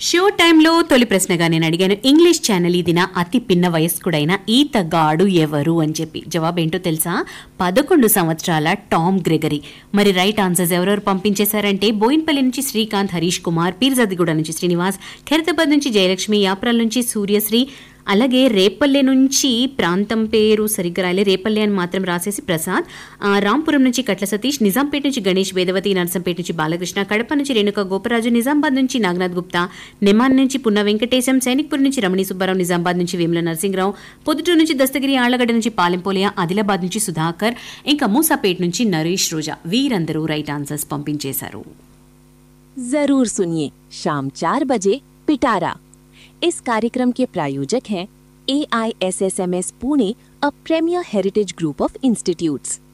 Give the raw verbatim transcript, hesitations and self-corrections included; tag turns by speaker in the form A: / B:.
A: Show టైంలో తొలి ప్రశ్నగా నేను అడిగాను, ఇంగ్లీష్ ఛానల్ ఇది నా అతి పిన్న వయస్కుడైన ఈతగాడు ఎవరు అని చెప్పి. జవాబు ఏంటో తెలుసా? పదకొండు సంవత్సరాల టామ్ గ్రెగరీ. మరి రైట్ ఆన్సర్స్ ఎవరెవరు పంపించేశారంటే బోయిన్పల్లి నుంచి శ్రీకాంత్, హరీష్ కుమార్, పీర్జాదిగూడ నుంచి శ్రీనివాస్, ఖైరతాబాద్ నుంచి జయలక్ష్మి, యాప్రాల్ నుంచి సూర్యశ్రీ, అలాగే రేపల్లె నుంచి ప్రాంతం పేరు సరిగ్గా రాయలే, రేపల్లె అని మాత్రం రాసేసి ప్రసాద్, రాంపురం నుంచి కట్ల సతీష్, నిజాంపేట నుంచి గణేష్, వేదవతి, నర్సంపేట నుంచి బాలకృష్ణ, కడప నుంచి రేణుక గోపరాజు, నిజామాబాద్ నుంచి నాగనాథ్ గుప్తా, నెమాన్ నుంచి పున్న వెంకటేశం, సైనిక్పూర్ నుంచి రమణి సుబ్బారావు, నిజామాబాద్ నుంచి వేముల నరసింహరావు, పొద్దుటూరు నుంచి దస్తగిరి, ఆళ్లగడ్డ నుంచి పాలెంపోలియా, ఆదిలాబాద్ నుంచి సుధాకర్, ఇంకా మూసాపేట నుంచి నరేష్ రోజా. వీరందరూ రైట్ ఆన్సర్స్ పంపించేశారు.
B: जरूर सुनिए शाम चार बजे पिटारा। इस कार्यक्रम के प्रायोजक हैं ए I S S M S Pune, a premiere heritage group of institutes.